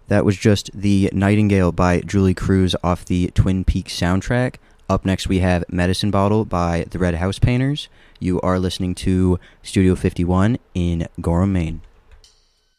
That was just The Nightingale by Julie Cruz off the Twin Peaks soundtrack. Up next, we have Medicine Bottle by the Red House Painters. You are listening to Studio 51 in Gorham, Maine.